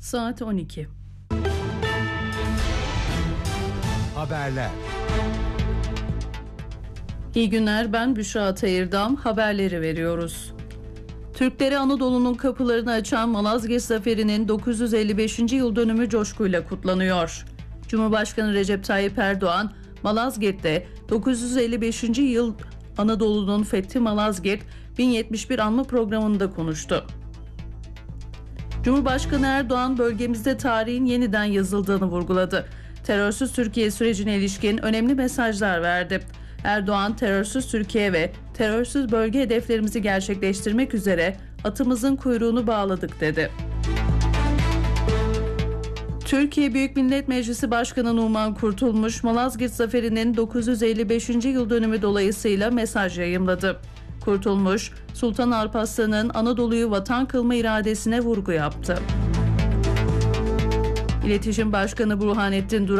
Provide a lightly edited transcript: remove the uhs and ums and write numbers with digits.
Saat 12. Haberler. İyi günler, ben Büşra Atayırdam. Haberleri veriyoruz. Türkleri Anadolu'nun kapılarını açan Malazgirt Zaferi'nin 955. yıl dönümü coşkuyla kutlanıyor. Cumhurbaşkanı Recep Tayyip Erdoğan, Malazgirt'te 955. yıl Anadolu'nun fethi Malazgirt 1071 anma programında konuştu. Cumhurbaşkanı Erdoğan bölgemizde tarihin yeniden yazıldığını vurguladı. Terörsüz Türkiye sürecine ilişkin önemli mesajlar verdi. Erdoğan, terörsüz Türkiye ve terörsüz bölge hedeflerimizi gerçekleştirmek üzere atımızın kuyruğunu bağladık dedi. Türkiye Büyük Millet Meclisi Başkanı Numan Kurtulmuş, Malazgirt Zaferi'nin 955. yıl dönümü dolayısıyla mesaj yayımladı. Kurtulmuş, Sultan Alparslan'ın Anadolu'yu vatan kılma iradesine vurgu yaptı. İletişim Başkanı Burhanettin Duran